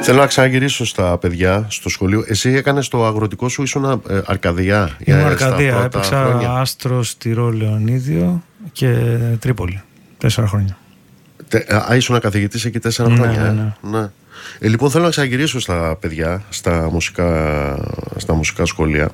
Θέλω να ξαναγυρίσω στα παιδιά στο σχολείο. Εσύ έκανες το αγροτικό σου, ήσουν Αρκαδιά? Ήμουν Αρκαδία, έπαιξα Άστρος, Τυρό, Λεωνίδιο και Τρίπολη 4 χρόνια. Ήσουν καθηγητής εκεί 4 χρόνια. Ναι. Λοιπόν, θέλω να ξαναγυρίσω στα παιδιά, στα μουσικά σχολεία.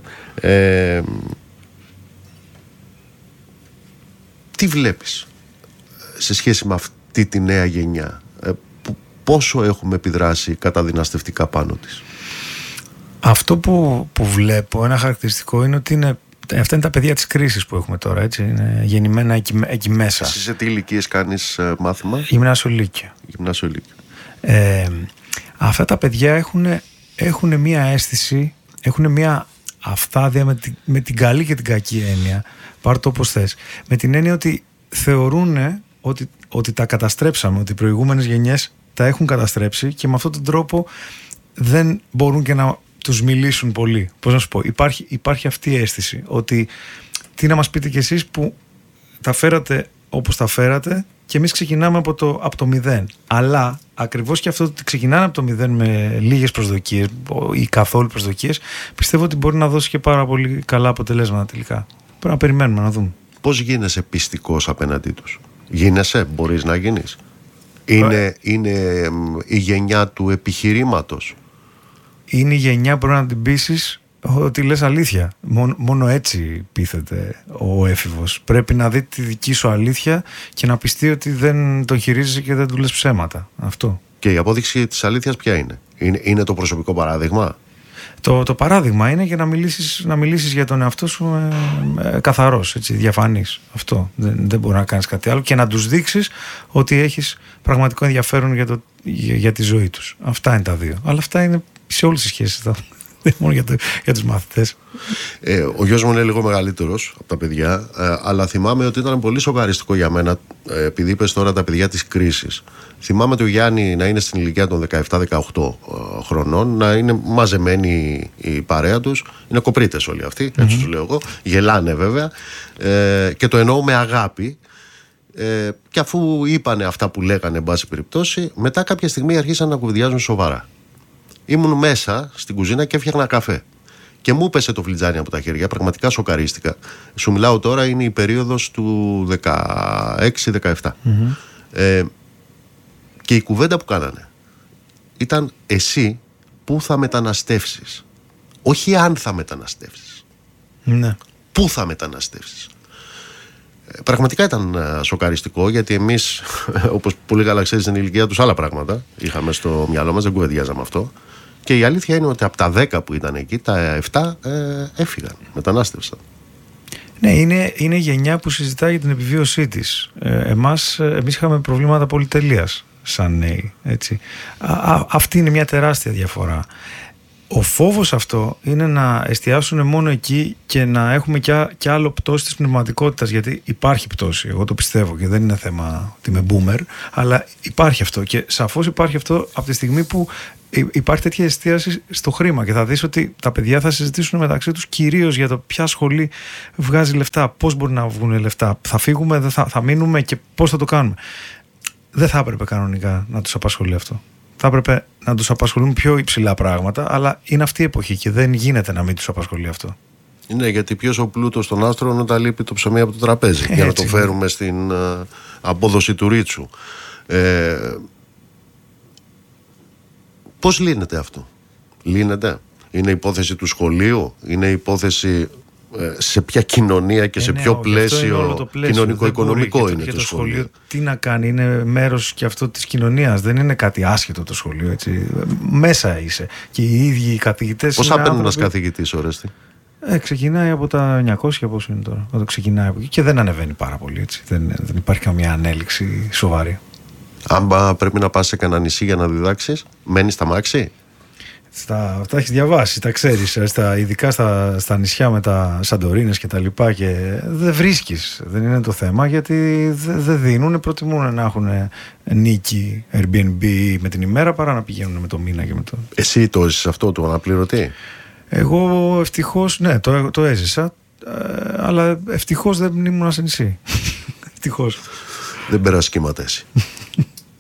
Τι βλέπεις σε σχέση με αυτή τη νέα γενιά? Πόσο έχουμε επιδράσει καταδυναστευτικά πάνω της? Αυτό που βλέπω, ένα χαρακτηριστικό, είναι ότι αυτά είναι τα παιδιά της κρίσης που έχουμε τώρα, έτσι. Είναι γεννημένα εκεί μέσα. Εσύ σε τι ηλικίες κάνεις μάθημα? Γυμνάσιο Λύκειο. Αυτά τα παιδιά έχουν μία αίσθηση, έχουν μία αυθάδεια με την καλή και την κακή έννοια. Πάρ' το όπως θες. Με την έννοια ότι θεωρούν ότι τα καταστρέψαμε, ότι οι προηγούμενες γενιές τα έχουν καταστρέψει και με αυτόν τον τρόπο δεν μπορούν και να τους μιλήσουν πολύ. Πώς να σου πω, υπάρχει αυτή η αίσθηση ότι τι να μας πείτε κι εσείς που τα φέρατε όπως τα φέρατε και εμείς ξεκινάμε από το 0. Αλλά ακριβώς και αυτό ότι ξεκινάνε από το 0 με λίγες προσδοκίες ή καθόλου προσδοκίες, πιστεύω ότι μπορεί να δώσει και πάρα πολύ καλά αποτελέσματα τελικά. Πρέπει να περιμένουμε να δούμε. Πώς γίνεσαι πιστικός απέναντί τους? Μπορείς να γίνεις? Είναι η γενιά του επιχειρήματος. Είναι η γενιά που πρέπει να την πείσεις ότι λες αλήθεια. Μόνο έτσι πείθεται ο έφηβος. Πρέπει να δει τη δική σου αλήθεια και να πιστεί ότι δεν τον χειρίζεσαι και δεν του λες ψέματα. Αυτό. Και η απόδειξη της αλήθειας ποια είναι? Είναι το προσωπικό παράδειγμα? Το παράδειγμα είναι για να μιλήσεις για τον εαυτό σου καθαρός, έτσι, διαφανής. Αυτό. Δεν μπορεί να κάνεις κάτι άλλο και να τους δείξεις ότι έχεις πραγματικό ενδιαφέρον για τη ζωή τους. Αυτά είναι τα δύο. Αλλά αυτά είναι σε όλες τις σχέσεις. Δεν μόνο για τους μαθητές. Ο γιος μου είναι λίγο μεγαλύτερος από τα παιδιά, αλλά θυμάμαι ότι ήταν πολύ σοκαριστικό για μένα, επειδή είπες τώρα τα παιδιά της κρίσης. Θυμάμαι το Γιάννη να είναι στην ηλικία των 17-18 χρονών, να είναι μαζεμένοι η παρέα τους. Είναι κοπρίτες όλοι αυτοί, έτσι τους λέω εγώ. Γελάνε βέβαια, και το εννοώ με αγάπη. Και αφού είπανε αυτά που λέγανε, εν πάση περιπτώσει, μετά κάποια στιγμή αρχίσαν να κουβεντιάζουν σοβαρά. Ήμουν μέσα στην κουζίνα και έφτιαχνα καφέ. Και μου πέσε το φλιτζάνι από τα χέρια, πραγματικά σοκαρίστηκα. Σου μιλάω τώρα, είναι η περίοδος του 16-17. Και η κουβέντα που κάνανε ήταν εσύ πού θα μεταναστεύσεις. Όχι αν θα μεταναστεύσεις. Ναι. Πού θα μεταναστεύσεις. Πραγματικά ήταν σοκαριστικό, γιατί εμείς, όπως πολύ καλά ξέρεις, στην ηλικία τους άλλα πράγματα είχαμε στο μυαλό μας, δεν κουβεντιάζαμε αυτό. Και η αλήθεια είναι ότι από τα 10 που ήταν εκεί, τα 7 έφυγαν, μετανάστευσαν. Ναι, είναι η γενιά που συζητάει για την επιβίωσή της. Εμείς είχαμε προβλήματα πολυτελείας σαν νέοι, έτσι. Αυτή είναι μια τεράστια διαφορά. Ο φόβος αυτό είναι να εστιάσουν μόνο εκεί και να έχουμε κι άλλο πτώση της πνευματικότητας, γιατί υπάρχει πτώση, εγώ το πιστεύω και δεν είναι θέμα ότι είμαι boomer, αλλά υπάρχει αυτό και σαφώς υπάρχει αυτό από τη στιγμή που υπάρχει τέτοια εστίαση στο χρήμα και θα δεις ότι τα παιδιά θα συζητήσουν μεταξύ τους κυρίως για το ποια σχολή βγάζει λεφτά, πώς μπορεί να βγουν λεφτά, θα φύγουμε, θα μείνουμε και πώς θα το κάνουμε. Δεν θα έπρεπε κανονικά να τους απασχολεί αυτό. Θα έπρεπε να τους απασχολούν πιο υψηλά πράγματα, αλλά είναι αυτή η εποχή και δεν γίνεται να μην τους απασχολεί αυτό. Ναι, γιατί ποιος ο πλούτος των άστρων όταν λείπει το ψωμί από το τραπέζι, για να το φέρουμε στην απόδοση του ρίτσου. Πώς λύνεται αυτό? Λύνεται? Είναι υπόθεση του σχολείου? Είναι υπόθεση σε ποια κοινωνία και σε ποιο πλαίσιο κοινωνικό-οικονομικό είναι το σχολείο? Τι να κάνει, είναι μέρος και αυτό της κοινωνίας. Δεν είναι κάτι άσχετο το σχολείο, έτσι. Μέσα είσαι. Και οι ίδιοι οι καθηγητές. Πώς παίρνει ένας καθηγητής, Ορέστη? Ξεκινάει από τα 900, πόσο είναι τώρα. Όταν ξεκινάει από εκεί και δεν ανεβαίνει πάρα πολύ, έτσι. Δεν υπάρχει καμία ανέλυξη σοβαρή. Αν πρέπει να πας σε κανένα νησί για να διδάξεις, μένεις στα μάξι? Τα έχεις διαβάσει, τα ξέρεις, ειδικά στα νησιά με τα Σαντορίνες και τα λοιπά, και δεν βρίσκεις, δεν είναι το θέμα, γιατί δεν δίνουν, προτιμούν να έχουν νίκη Airbnb με την ημέρα παρά να πηγαίνουν με το μήνα και με το... Εσύ το έζησες αυτό, το αναπληρωτή? Εγώ ευτυχώς, ναι, το έζησα, αλλά ευτυχώς δεν ήμουν σε νησί. Ευτυχώς. Δεν πέρασε κύματα εσύ.